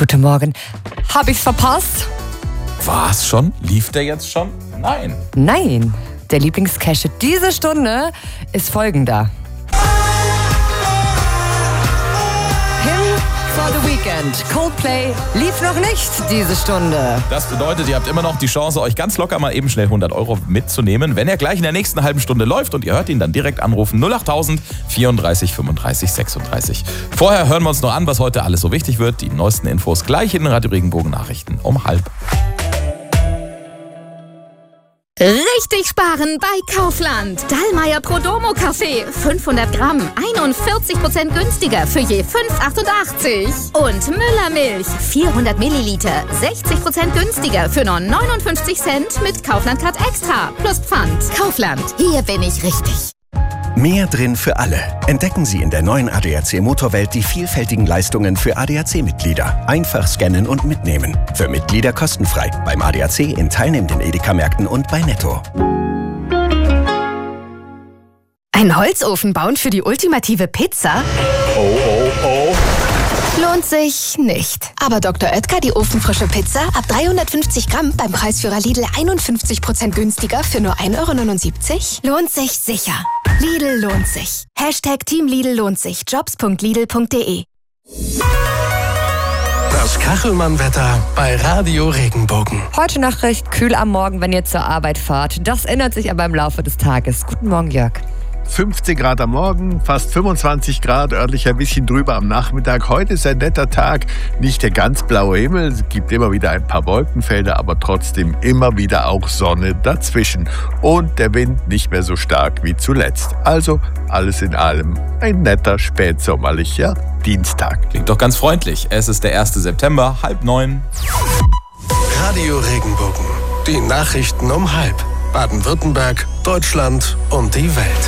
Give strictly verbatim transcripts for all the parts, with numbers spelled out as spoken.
Guten Morgen. Hab ich's verpasst? Was schon? Lief der jetzt schon? Nein. Nein. Der Lieblingscache diese Stunde ist folgender. Him for the Weekend. Coldplay lief noch nicht diese Stunde. Das bedeutet, ihr habt immer noch die Chance, euch ganz locker mal eben schnell hundert Euro mitzunehmen, wenn er gleich in der nächsten halben Stunde läuft und ihr hört ihn dann direkt anrufen. null acht null null vierunddreißig fünfunddreißig sechsunddreißig. Vorher hören wir uns noch an, was heute alles so wichtig wird. Die neuesten Infos gleich in den Radio Regenbogen Nachrichten um halb. Richtig sparen bei Kaufland. Dallmayr Prodomo Kaffee. fünfhundert Gramm. einundvierzig Prozent günstiger für je fünf Euro achtundachtzig. Und Müller Milch. vierhundert Milliliter. sechzig Prozent günstiger für nur neunundfünfzig Cent mit Kaufland Card Extra. Plus Pfand. Kaufland. Hier bin ich richtig. Mehr drin für alle. Entdecken Sie in der neuen A D A C Motorwelt die vielfältigen Leistungen für A D A C-Mitglieder. Einfach scannen und mitnehmen. Für Mitglieder kostenfrei. Beim A D A C in teilnehmenden Edeka-Märkten und bei Netto. Ein Holzofen bauen für die ultimative Pizza? Oh, oh, oh. Lohnt sich nicht. Aber Doktor Oetker, die ofenfrische Pizza, ab dreihundertfünfzig Gramm beim Preisführer Lidl einundfünfzig Prozent günstiger für nur ein Euro neunundsiebzig. Lohnt sich sicher. Lidl lohnt sich. Hashtag Team Lidl lohnt sich. Jobs punkt lidl punkt de. Das Kachelmann-Wetter bei Radio Regenbogen. Heute Nacht recht kühl am Morgen, wenn ihr zur Arbeit fahrt. Das ändert sich aber im Laufe des Tages. Guten Morgen, Jörg. fünfzehn Grad am Morgen, fast fünfundzwanzig Grad, örtlich ein bisschen drüber am Nachmittag. Heute ist ein netter Tag, nicht der ganz blaue Himmel, es gibt immer wieder ein paar Wolkenfelder, aber trotzdem immer wieder auch Sonne dazwischen. Und der Wind nicht mehr so stark wie zuletzt. Also alles in allem ein netter spätsommerlicher Dienstag. Klingt doch ganz freundlich. Es ist der erste September, halb neun. Radio Regenbogen. Die Nachrichten um halb. Baden-Württemberg, Deutschland und die Welt.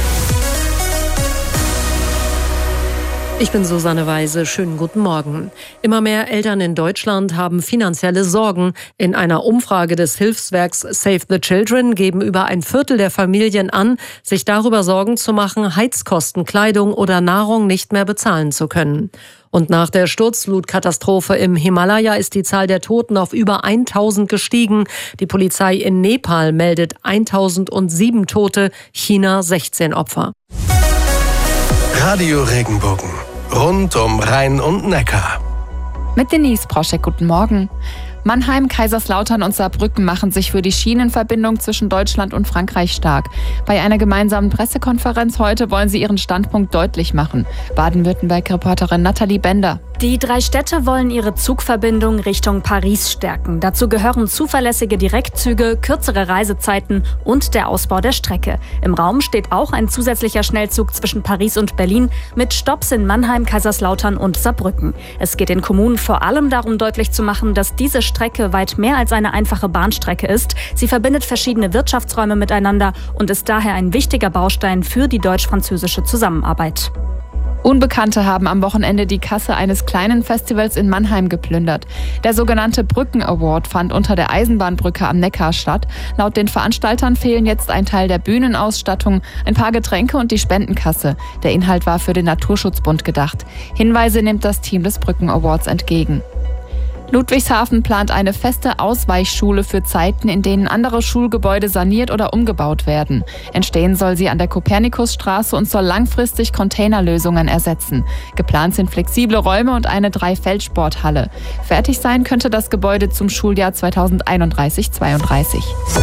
Ich bin Susanne Weise. Schönen guten Morgen. Immer mehr Eltern in Deutschland haben finanzielle Sorgen. In einer Umfrage des Hilfswerks Save the Children geben über ein Viertel der Familien an, sich darüber Sorgen zu machen, Heizkosten, Kleidung oder Nahrung nicht mehr bezahlen zu können. Und nach der Sturzflutkatastrophe im Himalaya ist die Zahl der Toten auf über tausend gestiegen. Die Polizei in Nepal meldet tausendsieben Tote, China sechzehn Opfer. Radio Regenbogen. Rund um Rhein und Neckar. Mit Denise Proschek, guten Morgen. Mannheim, Kaiserslautern und Saarbrücken machen sich für die Schienenverbindung zwischen Deutschland und Frankreich stark. Bei einer gemeinsamen Pressekonferenz heute wollen sie ihren Standpunkt deutlich machen. Baden-Württemberg-Reporterin Nathalie Bender. Die drei Städte wollen ihre Zugverbindung Richtung Paris stärken. Dazu gehören zuverlässige Direktzüge, kürzere Reisezeiten und der Ausbau der Strecke. Im Raum steht auch ein zusätzlicher Schnellzug zwischen Paris und Berlin mit Stopps in Mannheim, Kaiserslautern und Saarbrücken. Es geht den Kommunen vor allem darum, deutlich zu machen, dass diese Strecke weit mehr als eine einfache Bahnstrecke ist. Sie verbindet verschiedene Wirtschaftsräume miteinander und ist daher ein wichtiger Baustein für die deutsch-französische Zusammenarbeit. Unbekannte haben am Wochenende die Kasse eines kleinen Festivals in Mannheim geplündert. Der sogenannte Brücken-Award fand unter der Eisenbahnbrücke am Neckar statt. Laut den Veranstaltern fehlen jetzt ein Teil der Bühnenausstattung, ein paar Getränke und die Spendenkasse. Der Inhalt war für den Naturschutzbund gedacht. Hinweise nimmt das Team des Brücken-Awards entgegen. Ludwigshafen plant eine feste Ausweichschule für Zeiten, in denen andere Schulgebäude saniert oder umgebaut werden. Entstehen soll sie an der Kopernikusstraße und soll langfristig Containerlösungen ersetzen. Geplant sind flexible Räume und eine Drei-Feld-Sporthalle. Fertig sein könnte das Gebäude zum Schuljahr zweitausendeinunddreißig zweiunddreißig.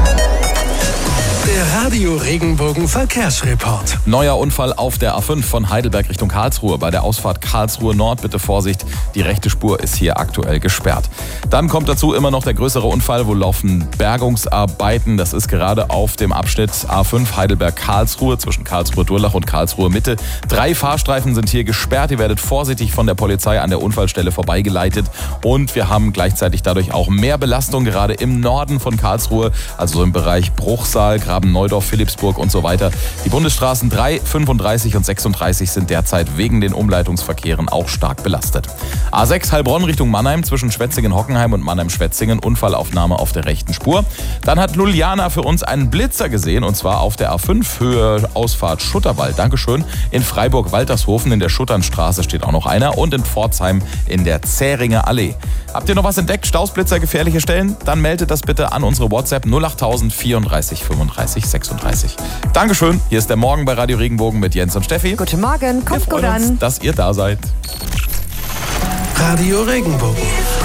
Der Radio Regenbogen Verkehrsreport. Neuer Unfall auf der A fünf von Heidelberg Richtung Karlsruhe. Bei der Ausfahrt Karlsruhe Nord bitte Vorsicht, die rechte Spur ist hier aktuell gesperrt. Dann kommt dazu immer noch der größere Unfall, wo laufen Bergungsarbeiten. Das ist gerade auf dem Abschnitt A fünf Heidelberg-Karlsruhe zwischen Karlsruhe-Durlach und Karlsruhe-Mitte. Drei Fahrstreifen sind hier gesperrt. Ihr werdet vorsichtig von der Polizei an der Unfallstelle vorbeigeleitet. Und wir haben gleichzeitig dadurch auch mehr Belastung, gerade im Norden von Karlsruhe, also so im Bereich Bruchsal, Graben-Neudorf, Philippsburg und so weiter. Die Bundesstraßen drei, fünfunddreißig und sechsunddreißig sind derzeit wegen den Umleitungsverkehren auch stark belastet. A sechs Heilbronn Richtung Mannheim zwischen Schwetzingen-Hockenheim und Mannheim-Schwetzingen. Unfallaufnahme auf der rechten Spur. Dann hat Luliana für uns einen Blitzer gesehen und zwar auf der A fünf Höhe Ausfahrt Schutterwald. Dankeschön. In Freiburg-Waltershofen in der Schutternstraße steht auch noch einer und in Pforzheim in der Zähringer Allee. Habt ihr noch was entdeckt? Stausblitzer, gefährliche Stellen? Dann meldet das bitte an unsere WhatsApp null acht null null vier drei fünfunddreißig sechsunddreißig. Dankeschön. Hier ist der Morgen bei Radio Regenbogen mit Jens und Steffi. Guten Morgen, kommt Wir gut freuen uns, an. dass ihr da seid. Radio Regenbogen.